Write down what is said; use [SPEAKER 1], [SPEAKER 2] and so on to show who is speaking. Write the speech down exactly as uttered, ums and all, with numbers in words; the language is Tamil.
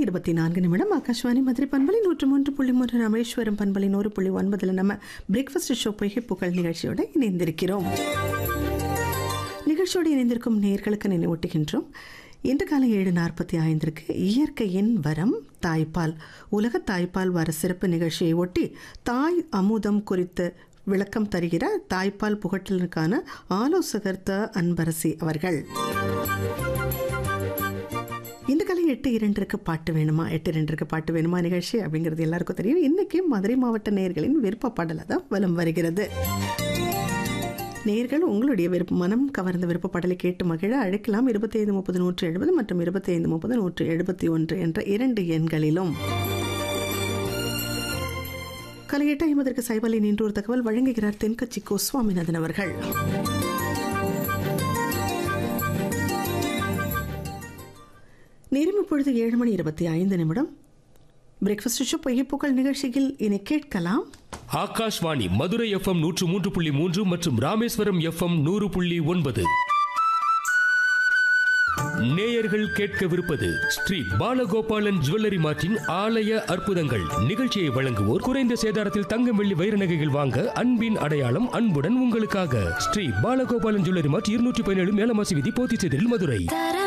[SPEAKER 1] இருபத்தி நான்கு நிமிடம். ஆகாஷ்வாணி மதுரை பண்பலை நூற்று மூன்று புள்ளி மூன்று, ராமேஸ்வரம் பண்பலை நூறு புள்ளி ஒன்பதுல நம்ம பிரேக்ஃபாஸ்ட் ஷோ பொய்கை புகழ் நிகழ்ச்சியோட இணைந்திருக்கிறோம். நிகழ்ச்சியோடு இணைந்திருக்கும் நேயர்களுக்கு நினைவூட்டுகின்றோம். இன்று காலை ஏழு நாற்பத்தி ஐந்திற்கு இயற்கையின் வரம் தாய்ப்பால் உலக தாய்ப்பால் வார சிறப்பு நிகழ்ச்சியை ஒட்டி தாய் அமுதம் குறித்து விளக்கம் தருகிறார் தாய்ப்பால் புகட்டலுக்கான ஆலோசகர் த அன்பரசி அவர்கள். இந்த காலை எட்டு இரண்டிற்கு பாட்டு வேணுமா எட்டு இரண்டிற்கு பாட்டு வேணுமா நிகழ்ச்சி அப்படிங்கிறது எல்லாருக்கும் தெரியும். இன்னைக்கு மதுரை மாவட்ட நேயர்களின் விருப்ப பாடலாக தான் வலம் வருகிறது. நேயர்கள் உங்களுடைய விருப்ப மனம் கவர்ந்த விருப்ப பாடலை கேட்டு மகிழ அழைக்கலாம். இருபத்தி ஐந்து முப்பது நூற்று எழுபது மற்றும் இருபத்தி ஐந்து முப்பது நூற்று எழுபத்தி ஒன்று என்ற இரண்டு எண்களிலும். காலை எட்டு ஐம்பதற்கு சைபலி நின்று ஒரு தகவல் வழங்குகிறார் தென்கட்சி கோ சுவாமிநாதன் அவர்கள். நேரம் இப்பொழுது ஏழு மணி இருபத்தி ஐந்து நிமிடம். பிரேக்ஃபாஸ்ட் ஷோ பொய்யப்புக்கள் நிகழ்ச்சியில் இனி கேட்கலாம்.
[SPEAKER 2] ஆகாஷ்வாணி மதுரை எஃப்எம் நூற்று மூன்று புள்ளி மூன்று மற்றும் ராமேஸ்வரம் எஃப்எம் நூறு புள்ளி ஒன்பது. நேயர்கள் கேட்கவிருப்பது ஸ்ரீ பாலகோபாலன் ஜுவல்லரி மார்ட்டின் ஆலய அற்புதங்கள். நிகழ்ச்சியை வழங்குவோர் குறைந்த சேதாரத்தில் தங்கம் வெள்ளி வைர நகைகள் வாங்க அன்பின் அடையாளம் அன்புடன் உங்களுக்காக ஸ்ரீ பாலகோபாலன் ஜுவல்லரி மார்ட் இருநூற்றி பதினேழு மேலமாசி வீதி போத்திச்சேரியில் மதுரை.